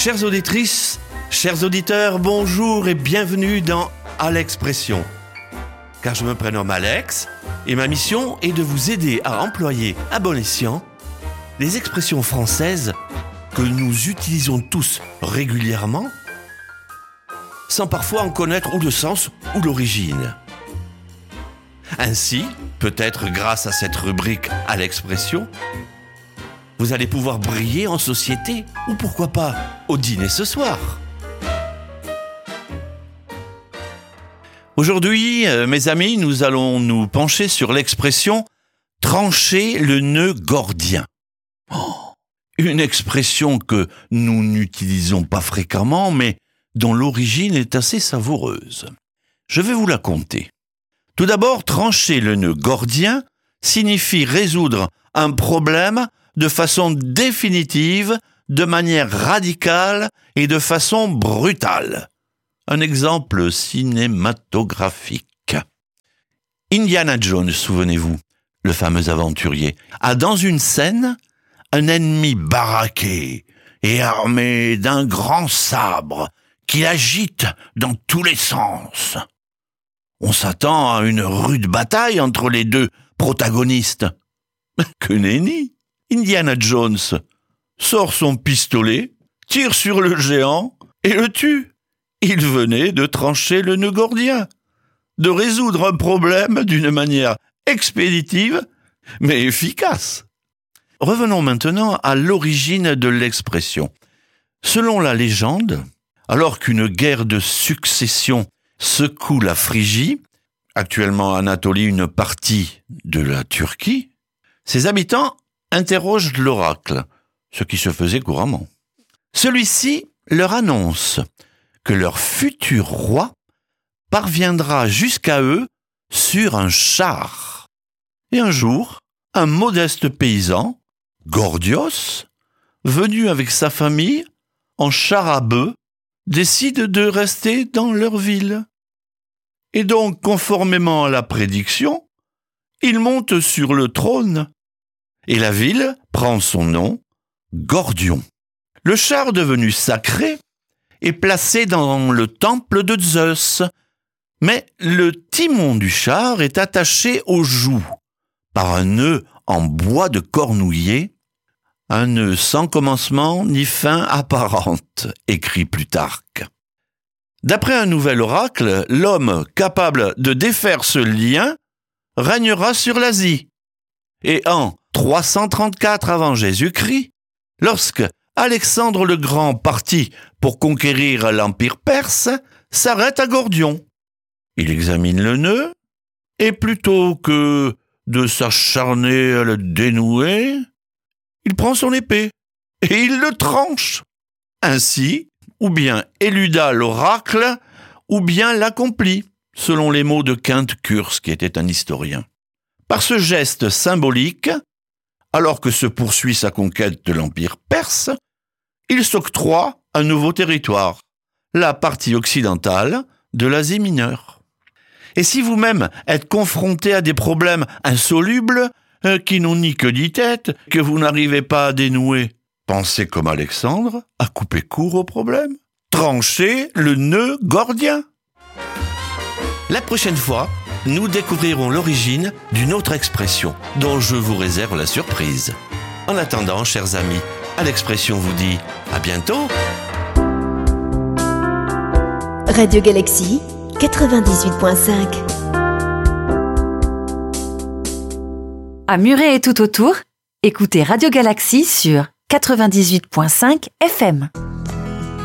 Chères auditrices, chers auditeurs, bonjour et bienvenue dans À l'Expression. Car je me prénomme Alex et ma mission est de vous aider à employer à bon escient les expressions françaises que nous utilisons tous régulièrement sans parfois en connaître ou le sens ou l'origine. Ainsi, peut-être grâce à cette rubrique à l'expression, vous allez pouvoir briller en société ou pourquoi pas au dîner ce soir. Aujourd'hui, mes amis, nous allons nous pencher sur l'expression « trancher le nœud gordien ». Une expression que nous n'utilisons pas fréquemment, mais dont l'origine est assez savoureuse. Je vais vous la conter. Tout d'abord, trancher le nœud gordien signifie résoudre un problème de façon définitive, de manière radicale et de façon brutale. Un exemple cinématographique. Indiana Jones, souvenez-vous, le fameux aventurier, a dans une scène un ennemi baraqué et armé d'un grand sabre qu'il agite dans tous les sens. On s'attend à une rude bataille entre les deux protagonistes. Que nenni! Indiana Jones sort son pistolet, tire sur le géant et le tue. Il venait de trancher le nœud gordien, de résoudre un problème d'une manière expéditive mais efficace. Revenons maintenant à l'origine de l'expression. Selon la légende, alors qu'une guerre de succession secoue la Phrygie, actuellement Anatolie, une partie de la Turquie, ses habitants interrogent l'oracle, ce qui se faisait couramment. Celui-ci leur annonce que leur futur roi parviendra jusqu'à eux sur un char. Et un jour, un modeste paysan, Gordios, venu avec sa famille en char à bœuf, décide de rester dans leur ville. Et donc, conformément à la prédiction, il monte sur le trône. Et la ville prend son nom, Gordion. Le char devenu sacré est placé dans le temple de Zeus, mais le timon du char est attaché aux joues par un nœud en bois de cornouiller, un nœud sans commencement ni fin apparente, écrit Plutarque. D'après un nouvel oracle, l'homme capable de défaire ce lien régnera sur l'Asie. Et en 334 avant Jésus-Christ, lorsque Alexandre le Grand partit pour conquérir l'Empire perse, s'arrête à Gordion. Il examine le nœud et plutôt que de s'acharner à le dénouer, il prend son épée et il le tranche. Ainsi, ou bien éluda l'oracle, ou bien l'accomplit, selon les mots de Quinte Curce, qui était un historien. Par ce geste symbolique, alors que se poursuit sa conquête de l'Empire perse, il s'octroie un nouveau territoire, la partie occidentale de l'Asie mineure. Et si vous-même êtes confronté à des problèmes insolubles, qui n'ont ni queue ni tête, que vous n'arrivez pas à dénouer, pensez comme Alexandre à couper court au problème. Tranchez le nœud gordien. La prochaine fois, nous découvrirons l'origine d'une autre expression dont je vous réserve la surprise. En attendant, chers amis, à l'expression vous dit à bientôt. Radio Galaxy 98.5. À Muret et tout autour, écoutez Radio Galaxy sur 98.5 FM.